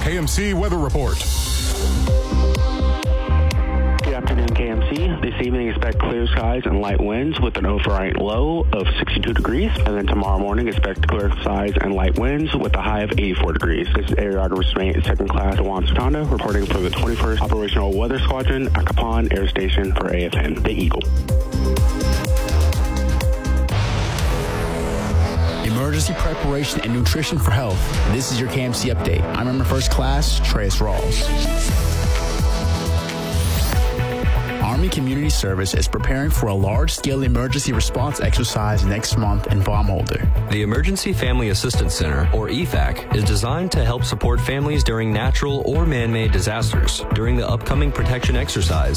KMC Weather Report. Good afternoon, KMC. This evening, expect clear skies and light winds with an overnight low of 62 degrees. And then tomorrow morning, expect clear skies and light winds with a high of 84 degrees. This is Air Yard Mate, second class Juan Sertando, reporting for the 21st Operational Weather Squadron at Capon Air Station for AFN, the Eagle. Emergency preparation and nutrition for health. This is your KMC update. I'm Member First Class, Trace Rawls. Army Community Service is preparing for a large-scale emergency response exercise next month in Baumholder. The Emergency Family Assistance Center, or EFAC, is designed to help support families during natural or man-made disasters. During the upcoming protection exercise,